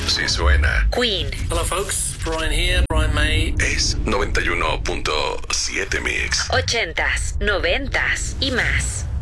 Sí suena. Queen. Hello folks, Brian here, Brian May. Es 91.7 Mix. 80s, 90s y más.